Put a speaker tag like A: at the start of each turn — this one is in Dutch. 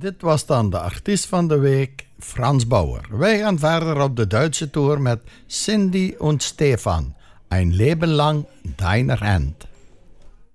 A: Dit was dan de artiest van de week, Frans Bauer. Wij gaan verder op de Duitse tour met Cindy und Stefan. Ein Leben lang deiner Hand.